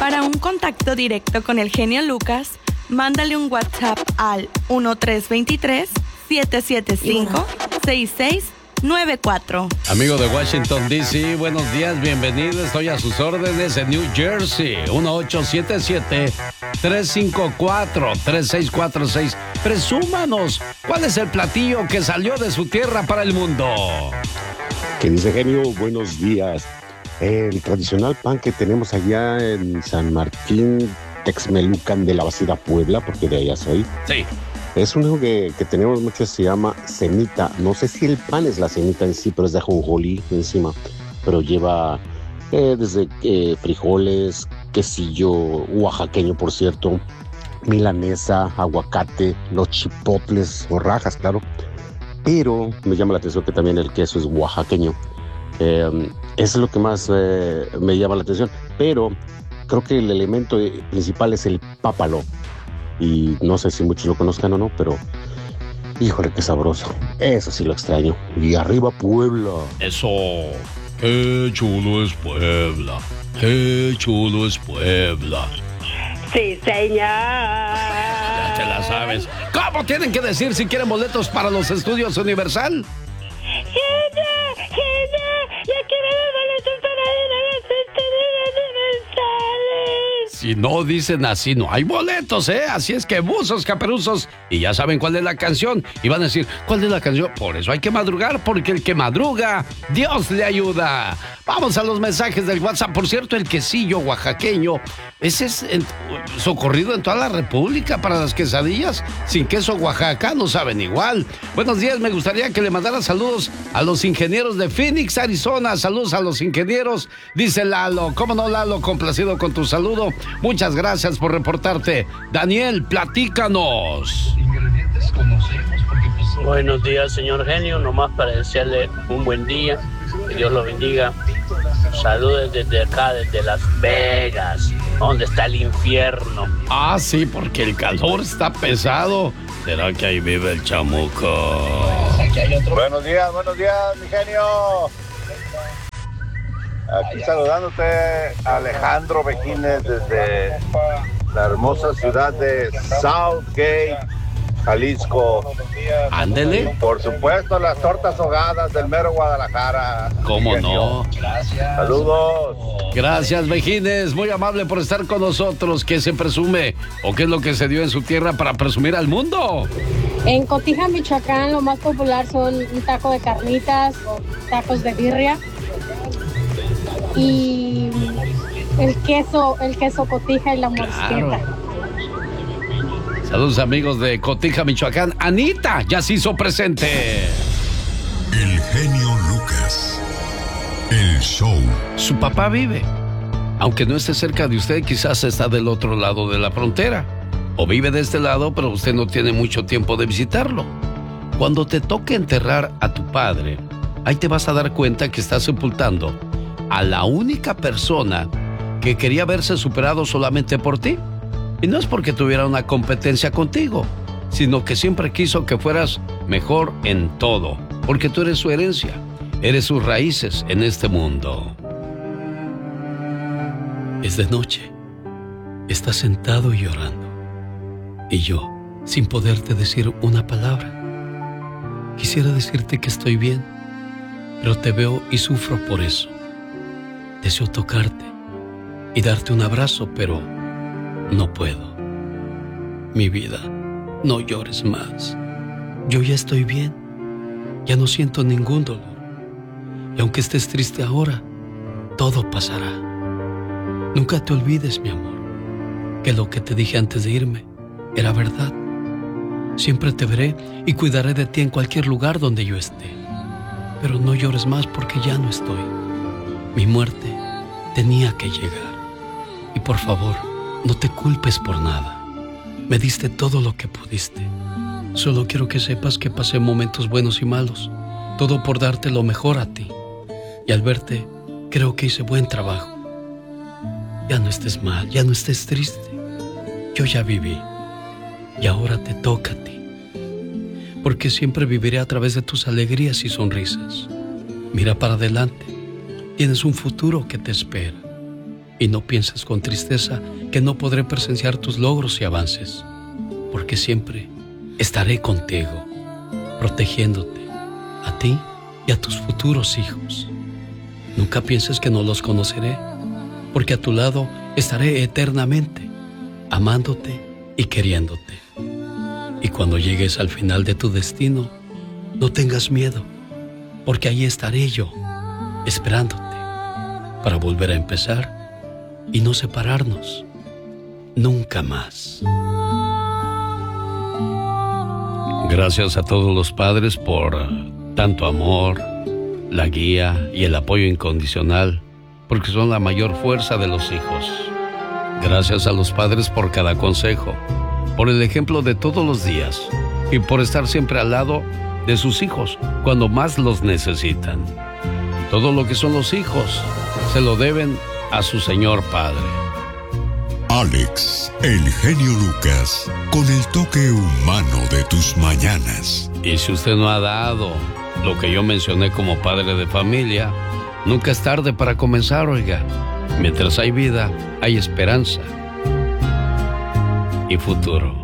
Para un contacto directo con el genio Lucas, mándale un WhatsApp al 1323-775-6694. Amigo de Washington, D.C., buenos días, bienvenido. Estoy a sus órdenes en New Jersey. 1877-354-3646. Presúmanos, ¿cuál es el platillo que salió de su tierra para el mundo? ¿Qué dice, genio? Buenos días. El tradicional pan que tenemos allá en San Martín, Texmelucan de la Bastida, Puebla, porque de allá soy. Sí. Es uno que tenemos mucho, se llama semita. No sé si el pan es la semita en sí, pero es de ajonjolí encima. Pero lleva desde frijoles, quesillo oaxaqueño, por cierto, milanesa, aguacate, los chipotles o rajas, claro. Pero me llama la atención que también el queso es oaxaqueño. Eso es lo que más me llama la atención. Pero creo que el elemento principal es el pápalo. Y no sé si muchos lo conozcan o no, pero híjole, qué sabroso. Eso sí lo extraño. Y arriba Puebla. Eso. Qué chulo es Puebla. Qué chulo es Puebla. Sí, señor. Ya te la sabes. ¿Cómo tienen que decir si quieren boletos para los estudios Universal? Ya quiero boletos para ir a los estudios universales. Si no dicen así, no hay boletos, ¿eh? Así es que buzos, caperuzos, y ya saben cuál es la canción. Y van a decir, ¿cuál es la canción? Por eso hay que madrugar, porque el que madruga, Dios le ayuda. Vamos a los mensajes del WhatsApp. Por cierto, el quesillo oaxaqueño, ese es socorrido en toda la República para las quesadillas. Sin queso Oaxaca no saben igual. Buenos días, me gustaría que le mandara saludos a los ingenieros de Phoenix, Arizona. Saludos a los ingenieros, dice Lalo. ¿Cómo no, Lalo? Complacido con tu saludo. Muchas gracias por reportarte. Daniel, platícanos. Buenos días, señor genio. Nomás para desearle un buen día. Que Dios lo bendiga. Saludos desde acá, desde Las Vegas, donde está el infierno. Ah, sí, porque el calor está pesado. ¿Será que ahí vive el chamuco? Buenos días, mi genio. Aquí saludándote, Alejandro Bequines, desde la hermosa ciudad de Southgate, Jalisco. Ándele. Por supuesto, las tortas ahogadas del mero Guadalajara. ¿Cómo no? Gracias. Saludos. Gracias, Bequines. Muy amable por estar con nosotros. ¿Qué se presume o qué es lo que se dio en su tierra para presumir al mundo? En Cotija, Michoacán, lo más popular son un taco de carnitas o tacos de birria. Y el queso Cotija y la mosqueta. Saludos, amigos de Cotija, Michoacán. Anita ya se hizo presente. El genio Lucas. El show. Su papá vive. Aunque no esté cerca de usted, quizás está del otro lado de la frontera. O vive de este lado, pero usted no tiene mucho tiempo de visitarlo. Cuando te toque enterrar a tu padre, ahí te vas a dar cuenta que estás sepultando a la única persona que quería verse superado solamente por ti. Y no es porque tuviera una competencia contigo, sino que siempre quiso que fueras mejor en todo, porque tú eres su herencia, eres sus raíces en este mundo. Es de noche, estás sentado y llorando, y yo, sin poderte decir una palabra, quisiera decirte que estoy bien, pero te veo y sufro por eso. Deseo tocarte y darte un abrazo, pero no puedo. Mi vida, no llores más. Yo ya estoy bien. Ya no siento ningún dolor. Y aunque estés triste ahora, todo pasará. Nunca te olvides, mi amor, que lo que te dije antes de irme era verdad. Siempre te veré y cuidaré de ti en cualquier lugar donde yo esté. Pero no llores más porque ya no estoy. Mi muerte tenía que llegar. Y por favor, no te culpes por nada. Me diste todo lo que pudiste. Solo quiero que sepas que pasé momentos buenos y malos. Todo por darte lo mejor a ti. Y al verte, creo que hice buen trabajo. Ya no estés mal, ya no estés triste. Yo ya viví. Y ahora te toca a ti. Porque siempre viviré a través de tus alegrías y sonrisas. Mira para adelante. Tienes un futuro que te espera. Y no pienses con tristeza que no podré presenciar tus logros y avances, porque siempre estaré contigo, protegiéndote, a ti y a tus futuros hijos. Nunca pienses que no los conoceré, porque a tu lado estaré eternamente, amándote y queriéndote. Y cuando llegues al final de tu destino, no tengas miedo, porque ahí estaré yo, esperándote, para volver a empezar y no separarnos nunca más. Gracias a todos los padres por tanto amor, la guía y el apoyo incondicional, porque son la mayor fuerza de los hijos. Gracias a los padres por cada consejo, por el ejemplo de todos los días y por estar siempre al lado de sus hijos cuando más los necesitan. Todo lo que son los hijos se lo deben a su señor padre. Alex, el genio Lucas, con el toque humano de tus mañanas. Y si usted no ha dado lo que yo mencioné como padre de familia, nunca es tarde para comenzar, oiga. Mientras hay vida, hay esperanza y futuro.